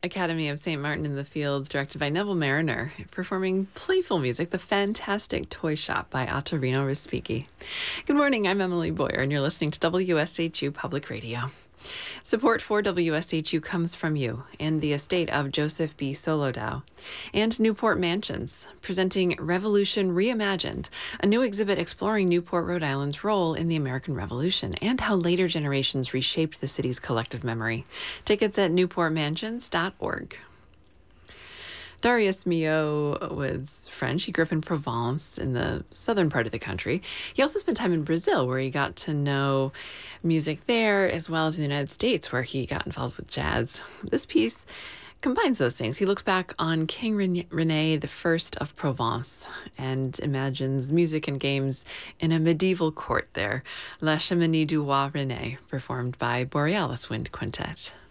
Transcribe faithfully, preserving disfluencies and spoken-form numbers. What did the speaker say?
Academy of Saint Martin in the Fields, directed by Neville Mariner, performing playful music, The Fantastic Toy Shop by Ottorino Respighi. Good morning, I'm Emily Boyer, and you're listening to W S H U Public Radio. Support for W S H U comes from you and the estate of Joseph B. Solodow and Newport Mansions, presenting Revolution Reimagined, a new exhibit exploring Newport, Rhode Island's role in the American Revolution and how later generations reshaped the city's collective memory. Tickets at newport mansions dot org. Darius Milhaud was French. He grew up in Provence in the southern part of the country. He also spent time in Brazil, where he got to know music there, as well as in the United States, where he got involved with jazz. This piece combines those things. He looks back on King René the First of Provence and imagines music and games in a medieval court there. La Cheminée du Roi René, performed by Borealis Wind Quintet.